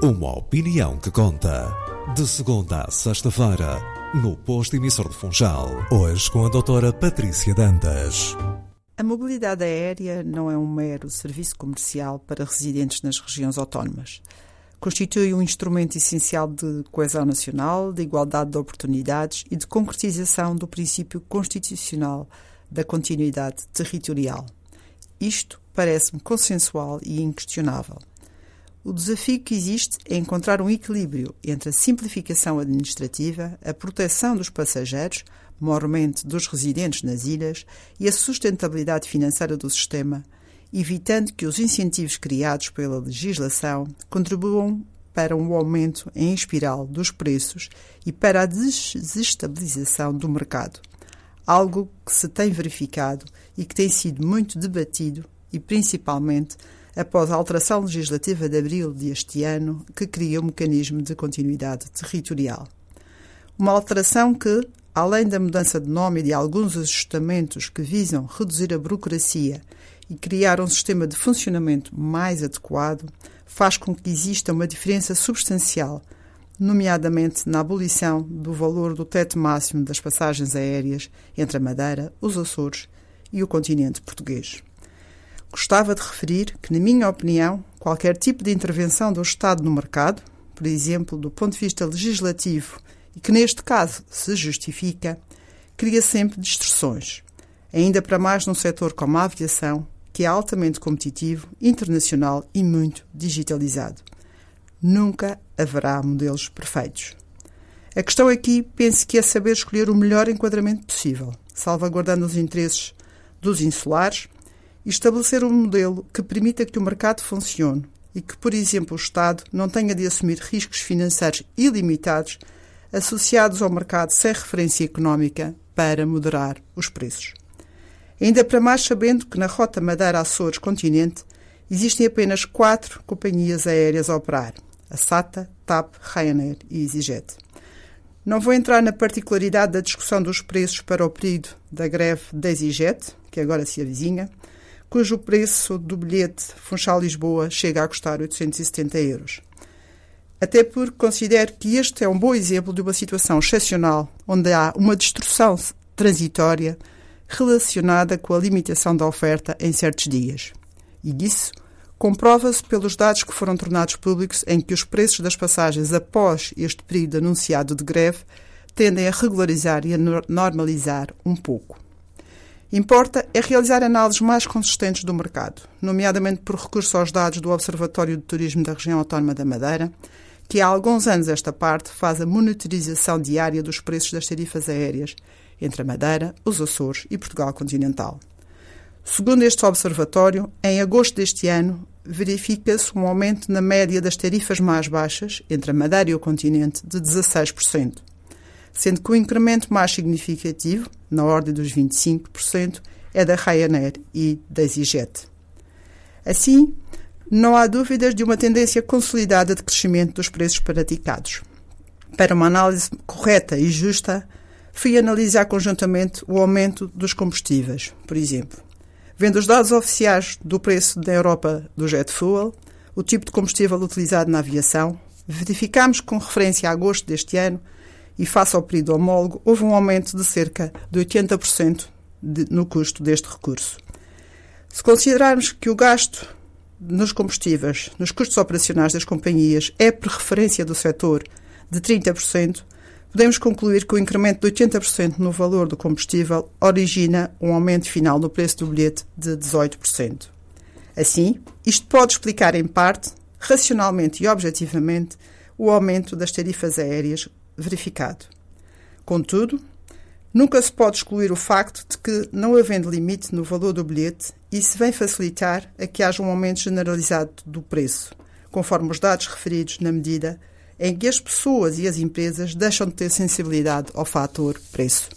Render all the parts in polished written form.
Uma opinião que conta. De segunda a sexta-feira, no Posto Emissor de Funchal. Hoje com a doutora Patrícia Dantas. A mobilidade aérea não é um mero serviço comercial para residentes nas regiões autónomas. Constitui um instrumento essencial de coesão nacional, de igualdade de oportunidades e de concretização do princípio constitucional da continuidade territorial. Isto parece-me consensual e inquestionável. O desafio que existe é encontrar um equilíbrio entre a simplificação administrativa, a proteção dos passageiros, maiormente dos residentes nas ilhas, e a sustentabilidade financeira do sistema, evitando que os incentivos criados pela legislação contribuam para um aumento em espiral dos preços e para a desestabilização do mercado, algo que se tem verificado e que tem sido muito debatido e principalmente após a alteração legislativa de abril deste ano, que cria o mecanismo de continuidade territorial. Uma alteração que, além da mudança de nome e de alguns ajustamentos que visam reduzir a burocracia e criar um sistema de funcionamento mais adequado, faz com que exista uma diferença substancial, nomeadamente na abolição do valor do teto máximo das passagens aéreas entre a Madeira, os Açores e o continente português. Gostava de referir que, na minha opinião, qualquer tipo de intervenção do Estado no mercado, por exemplo, do ponto de vista legislativo, e que neste caso se justifica, cria sempre distorções, ainda para mais num setor como a aviação, que é altamente competitivo, internacional e muito digitalizado. Nunca haverá modelos perfeitos. A questão aqui, penso que é saber escolher o melhor enquadramento possível, salvaguardando os interesses dos insulares, e estabelecer um modelo que permita que o mercado funcione e que, por exemplo, o Estado não tenha de assumir riscos financeiros ilimitados associados ao mercado sem referência económica para moderar os preços. Ainda para mais sabendo que na rota Madeira-Açores-Continente existem apenas 4 companhias aéreas a operar, a SATA, TAP, Ryanair e EasyJet. Não vou entrar na particularidade da discussão dos preços para o período da greve da EasyJet, que agora se avizinha, cujo preço do bilhete Funchal-Lisboa chega a custar 870 €. Até porque considero que este é um bom exemplo de uma situação excepcional, onde há uma distorção transitória relacionada com a limitação da oferta em certos dias. E disso comprova-se pelos dados que foram tornados públicos em que os preços das passagens após este período anunciado de greve tendem a regularizar e a normalizar um pouco. Importa é realizar análises mais consistentes do mercado, nomeadamente por recurso aos dados do Observatório de Turismo da Região Autónoma da Madeira, que há alguns anos esta parte faz a monitorização diária dos preços das tarifas aéreas entre a Madeira, os Açores e Portugal continental. Segundo este observatório, em agosto deste ano, verifica-se um aumento na média das tarifas mais baixas entre a Madeira e o continente de 16%. Sendo que o incremento mais significativo, na ordem dos 25%, é da Ryanair e da EasyJet. Assim, não há dúvidas de uma tendência consolidada de crescimento dos preços praticados. Para uma análise correta e justa, fui analisar conjuntamente o aumento dos combustíveis, por exemplo. Vendo os dados oficiais do preço da Europa do jet fuel, o tipo de combustível utilizado na aviação, verificamos que, com referência a agosto deste ano, e face ao período homólogo, houve um aumento de cerca de 80% no custo deste recurso. Se considerarmos que o gasto nos combustíveis, nos custos operacionais das companhias, é por referência do setor de 30%, podemos concluir que o incremento de 80% no valor do combustível origina um aumento final no preço do bilhete de 18%. Assim, isto pode explicar em parte, racionalmente e objetivamente, o aumento das tarifas aéreas verificado. Contudo, nunca se pode excluir o facto de que, não havendo limite no valor do bilhete, isso vem facilitar a que haja um aumento generalizado do preço, conforme os dados referidos na medida em que as pessoas e as empresas deixam de ter sensibilidade ao fator preço.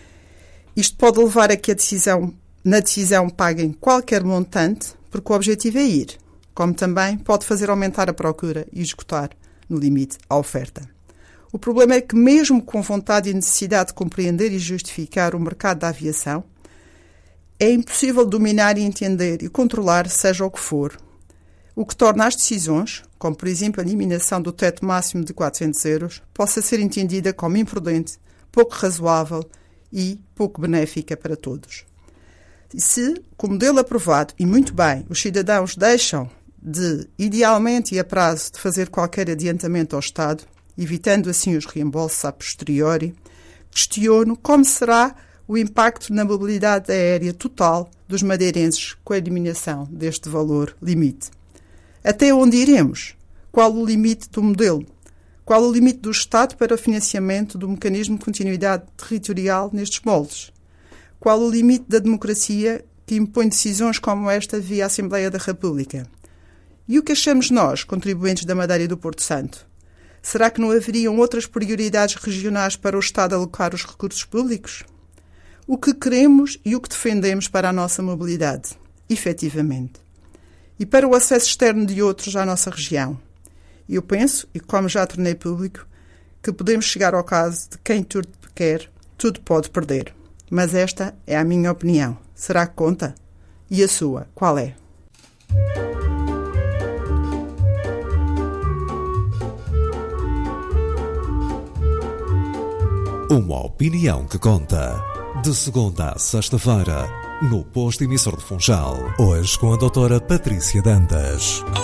Isto pode levar a que na decisão paguem qualquer montante, porque o objetivo é ir, como também pode fazer aumentar a procura e esgotar, no limite, a oferta. O problema é que, mesmo com vontade e necessidade de compreender e justificar o mercado da aviação, é impossível dominar e entender e controlar seja o que for, o que torna as decisões, como por exemplo a eliminação do teto máximo de 400 euros, possa ser entendida como imprudente, pouco razoável e pouco benéfica para todos. E se, com o modelo aprovado, e muito bem, os cidadãos deixam de, idealmente e a prazo, de fazer qualquer adiantamento ao Estado, evitando assim os reembolsos a posteriori, questiono como será o impacto na mobilidade aérea total dos madeirenses com a eliminação deste valor limite. Até onde iremos? Qual o limite do modelo? Qual o limite do Estado para o financiamento do mecanismo de continuidade territorial nestes moldes? Qual o limite da democracia que impõe decisões como esta via Assembleia da República? E o que achamos nós, contribuintes da Madeira e do Porto Santo? Será que não haveriam outras prioridades regionais para o Estado alocar os recursos públicos? O que queremos e o que defendemos para a nossa mobilidade, efetivamente. E para o acesso externo de outros à nossa região. Eu penso, e como já tornei público, que podemos chegar ao caso de quem tudo quer, tudo pode perder. Mas esta é a minha opinião. Será que conta? E a sua, qual é? Uma opinião que conta. De segunda a sexta-feira, no posto emissor de Funchal. Hoje com a doutora Patrícia Dantas.